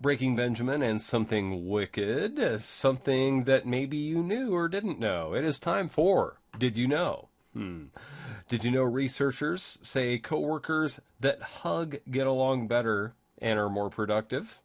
Breaking Benjamin and Something Wicked, something that maybe you knew or didn't know. It is time for Did You Know? Did you know researchers say coworkers that hug get along better and are more productive?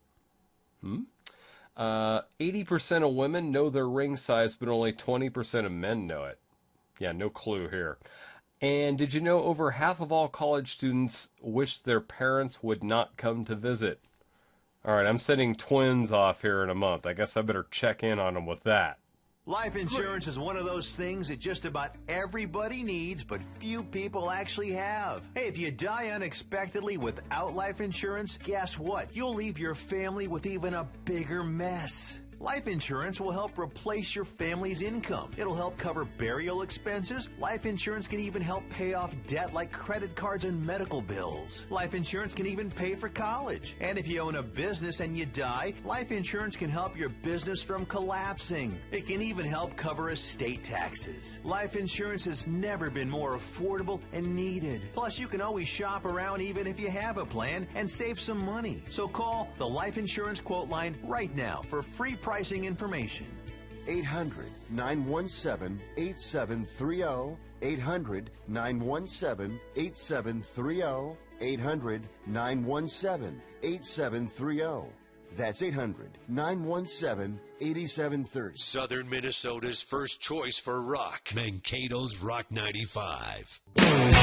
80% of women know their ring size, but only 20% of men know it. Yeah, no clue here. And did you know over half of all college students wish their parents would not come to visit? All right, I'm sending twins off here in a month. I guess I better check in on them with that. Life insurance is one of those things that just about everybody needs, but few people actually have. Hey, if you die unexpectedly without life insurance, guess what? You'll leave your family with even a bigger mess. Life insurance will help replace your family's income. It'll help cover burial expenses. Life insurance can even help pay off debt like credit cards and medical bills. Life insurance can even pay for college. And if you own a business and you die, life insurance can help your business from collapsing. It can even help cover estate taxes. Life insurance has never been more affordable and needed. Plus, you can always shop around even if you have a plan and save some money. So call the Life Insurance Quote Line right now for free pricing information. 800-917-8730. 800-917-8730. 800-917-8730. That's 800-917-8730. Southern Minnesota's first choice for rock. Mankato's Rock 95.